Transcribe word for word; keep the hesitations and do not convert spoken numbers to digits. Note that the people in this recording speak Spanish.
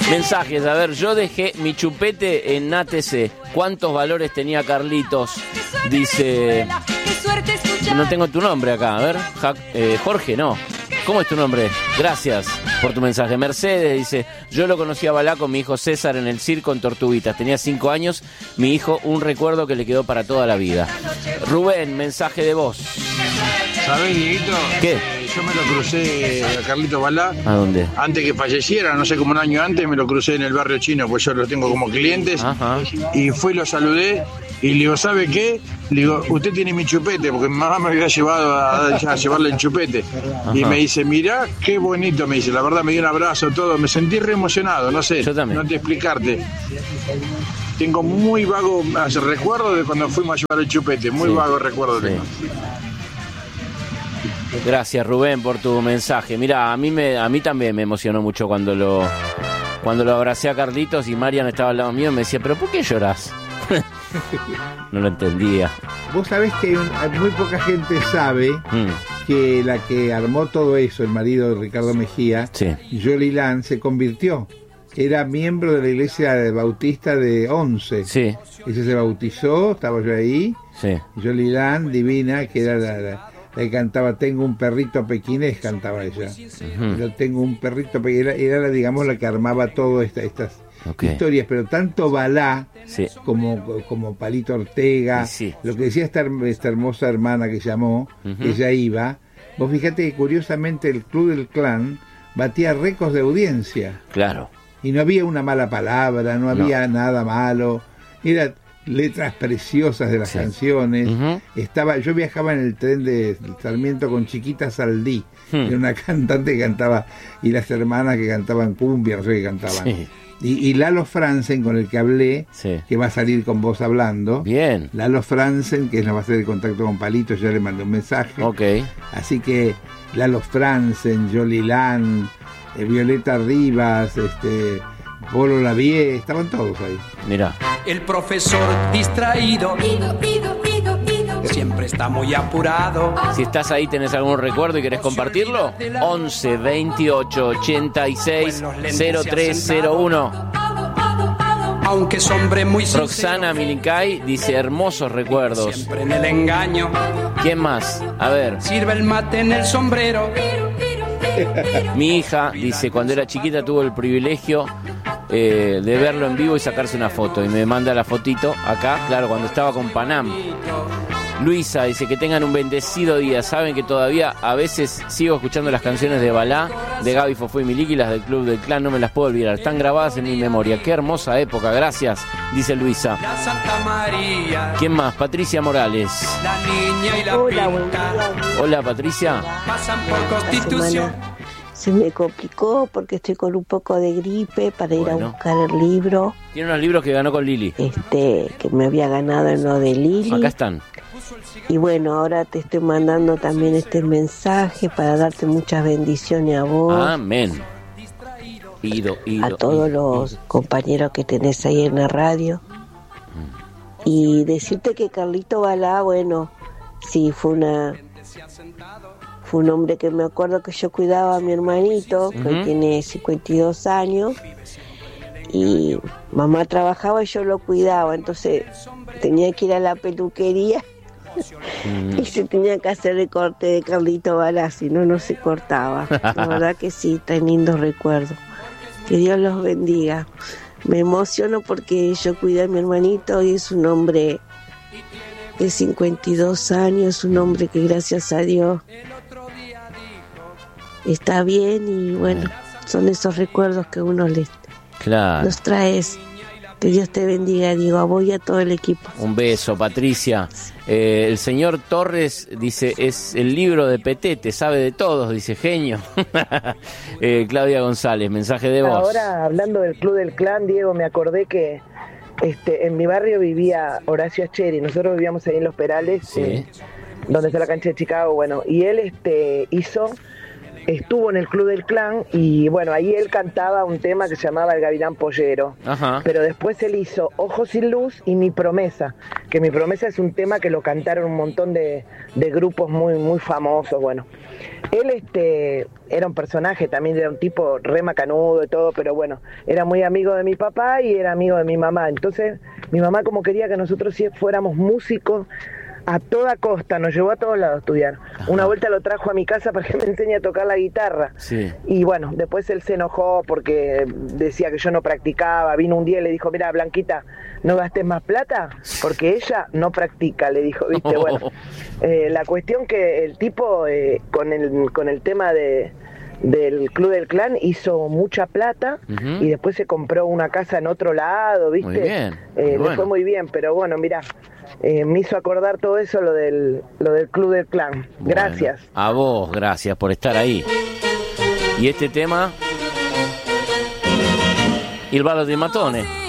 Mensajes, a ver, yo dejé mi chupete en A T C. ¿Cuántos valores tenía Carlitos? Dice... No tengo tu nombre acá, a ver. Ja, eh, Jorge, no. ¿Cómo es tu nombre? Gracias por tu mensaje. Mercedes dice, yo lo conocí a Balá con mi hijo César en el circo en Tortuguitas. Tenía cinco años, mi hijo, un recuerdo que le quedó para toda la vida. Rubén, mensaje de voz. ¿Sabés, Dieguito? ¿Qué? Yo me lo crucé a Carlito Balá. ¿A dónde? Antes que falleciera, no sé, como un año antes, me lo crucé en el barrio chino, pues yo lo tengo como clientes. Ajá. Y fui, lo saludé y le digo, ¿sabe qué? Le digo, usted tiene mi chupete, porque mi mamá me había llevado a, a llevarle el chupete. Ajá. Y me dice, mirá, qué bonito, me dice. La verdad me dio un abrazo, todo. Me sentí re emocionado, no sé. Yo también. No te explicarte. Tengo muy vago recuerdo de cuando fuimos a llevar el chupete. Muy sí. vago recuerdo sí. tengo. Gracias, Rubén, por tu mensaje. Mira, a mí me, a mí también me emocionó mucho cuando lo, cuando lo abracé a Carlitos y Marian estaba al lado mío y me decía, ¿pero por qué llorás? No lo entendía. Vos sabés que muy poca gente sabe mm. que la que armó todo eso, el marido de Ricardo Mejía, sí. Jolie Land, se convirtió. Era miembro de la iglesia bautista de Once. Sí. Ella se bautizó, estaba yo ahí. Sí. Jolie Land, divina, que era la... la Le cantaba Tengo un perrito pequinés, cantaba ella. Uh-huh. Yo tengo un perrito pequinés, era, era digamos la que armaba todas esta, estas okay. historias, pero tanto Balá sí. como, como Palito Ortega, sí. lo que decía esta, esta hermosa hermana que llamó, uh-huh. ella iba. Vos fíjate que curiosamente el Club del Clan batía récords de audiencia. Claro. Y no había una mala palabra, no había no. nada malo. Era... letras preciosas de las sí. canciones. Uh-huh. Estaba, yo viajaba en el tren de Sarmiento con Chiquita Saldí, hmm. era una cantante que cantaba, y las hermanas que cantaban cumbia, no sé qué cantaban. Sí. Y, y Lalo Franzen, con el que hablé, sí. que va a salir con vos hablando. Bien. Lalo Franzen, que nos va a hacer el contacto con Palito, ya le mandé un mensaje. Ok. Así que Lalo Franzen, Jolie Land, eh, Violeta Rivas, este... Polo Lavie, estaban todos ahí. Mirá. El profesor distraído ido, ido, ido, ido. Siempre está muy apurado. Si estás ahí, tenés algún recuerdo y querés compartirlo, once, veintiocho, ochenta y seis, cero tres cero uno. Aunque es hombre muy sincero. Roxana Milincay dice hermosos recuerdos. Siempre en el engaño. ¿Quién más? A ver. Sirve el mate en el sombrero. Mi hija dice, cuando era chiquita tuvo el privilegio eh, de verlo en vivo y sacarse una foto. Y me manda la fotito acá, claro, cuando estaba con Panam. Luisa dice que tengan un bendecido día. Saben que todavía a veces sigo escuchando las canciones de Balá, de Gaby Fofó y Miliki, las del Club del Clan, no me las puedo olvidar. Están grabadas en mi memoria. Qué hermosa época, gracias, dice Luisa. ¿Quién más? Patricia Morales. La niña y la Hola, pinta. Hola, Patricia. Pasan por Constitución. Se me complicó porque estoy con un poco de gripe para ir bueno. a buscar el libro. Tiene unos libros que ganó con Lili. Este, que me había ganado en lo de Lili. Acá están. Y bueno, ahora te estoy mandando también este mensaje para darte muchas bendiciones a vos. Amén. Ido, ido, a todos ido, los ido. compañeros que tenés ahí en la radio. Mm. Y decirte que Carlito Balá, bueno, sí, fue una... Fue un hombre que me acuerdo que yo cuidaba a mi hermanito, que uh-huh. tiene cincuenta y dos años, y mamá trabajaba y yo lo cuidaba, entonces tenía que ir a la peluquería uh-huh. y se tenía que hacer el corte de Carlito Balá, si no, no se cortaba. La verdad que sí, tan lindos recuerdos. Que Dios los bendiga. Me emociono porque yo cuidé a mi hermanito y es un hombre de cincuenta y dos años, un hombre que gracias a Dios está bien y bueno, son esos recuerdos que uno les claro. nos traes. Que Dios te bendiga, digo, a vos y a todo el equipo. Un beso, Patricia. Eh, el señor Torres dice, es el libro de Petete, sabe de todos, dice, genio. eh, Claudia González, mensaje de voz. Ahora, hablando del Club del Clan, Diego, me acordé que este, en mi barrio vivía Horacio Acheri, nosotros vivíamos ahí en Los Perales, sí. eh, donde está la cancha de Chicago, bueno, y él este, hizo estuvo en el Club del Clan y bueno, ahí él cantaba un tema que se llamaba El Gavilán Pollero. Ajá. Pero después él hizo Ojos sin Luz y Mi Promesa, que Mi Promesa es un tema que lo cantaron un montón de, de grupos muy, muy famosos. Bueno, él este, era un personaje, también era un tipo re macanudo y todo, pero bueno, era muy amigo de mi papá y era amigo de mi mamá. Entonces mi mamá, como quería que nosotros sí fuéramos músicos a toda costa, nos llevó a todos lados a estudiar. Ajá. Una vuelta lo trajo a mi casa para que me enseñe a tocar la guitarra. Sí. Y bueno, después él se enojó porque decía que yo no practicaba. Vino un día y le dijo, mira, Blanquita, no gastes más plata porque ella no practica, le dijo, viste. Oh. Bueno, eh, la cuestión que el tipo eh, con el con el tema de del Club del Clan hizo mucha plata. Uh-huh. Y después se compró una casa en otro lado, viste. Muy bien, muy eh, bueno. Le fue muy bien, pero bueno, mira, eh, me hizo acordar todo eso lo del lo del Club del Clan. Bueno, gracias. A vos, gracias por estar ahí. Y este tema, Il ballo dei matone.